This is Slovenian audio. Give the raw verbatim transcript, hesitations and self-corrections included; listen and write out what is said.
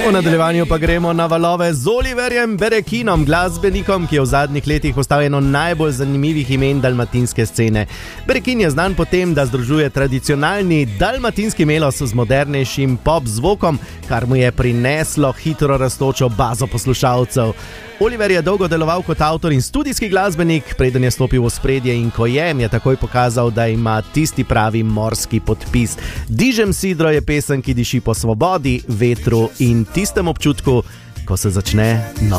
V nadaljevanju pa gremo na valove z Oliverjem Berekinom, glasbenikom, ki je v zadnjih letih postal eno najbolj zanimivih imen dalmatinske scene. Berekin je znan po tem, da združuje tradicionalni dalmatinski melos z modernejšim pop zvokom, kar mu je prineslo hitro rastočo bazo poslušalcev. Oliver je dolgo deloval kot avtor in studijski glasbenik, preden je stopil v ospredje in ko je, je takoj pokazal, da ima tisti pravi morski podpis. Dižem sidro je pesem, ki diši po svobodi, vetru in tistem občutku, ko se začne noč.